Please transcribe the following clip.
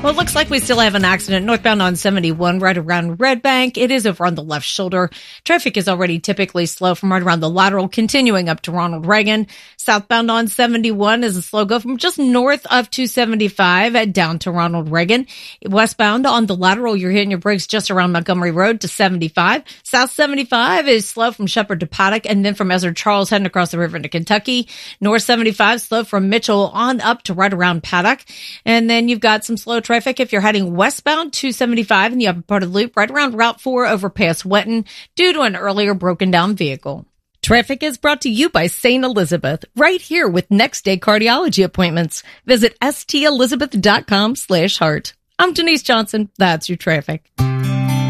Well, it looks like we still have an accident northbound on 71 right around Red Bank. It is over on the left shoulder. Traffic is already typically slow from right around the lateral, continuing up to Ronald Reagan. Southbound on 71 is a slow go from just north of 275 down to Ronald Reagan. Westbound on the lateral, you're hitting your brakes just around Montgomery Road to 75. South 75 is slow from Shepherd to Paddock, and then from Ezra Charles heading across the river into Kentucky. North 75 slow from Mitchell on up to right around Paddock. And then you've got some slow traffic if you're heading westbound 275 in the upper part of the loop, right around Route 4 over past Wetton due to an earlier broken down vehicle. Traffic is brought to you by St. Elizabeth, right here with next day cardiology appointments. Visit stelizabeth.com/heart. I'm Denise Johnson. That's your traffic.